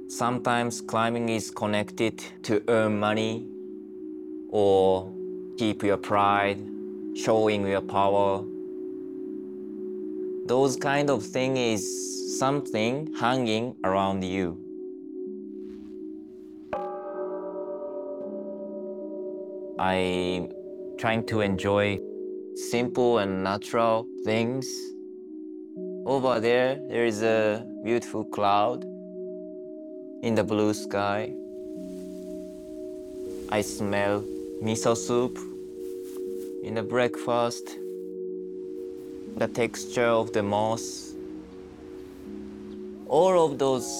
Sometimes climbing is connected to earn money or keep your pride, showing your power. Those kind of thing is something hanging around you. I'm trying to enjoy simple and natural things. Over there is a beautiful cloud in the blue sky. I smell miso soup in the breakfast. The texture of the moss. All of those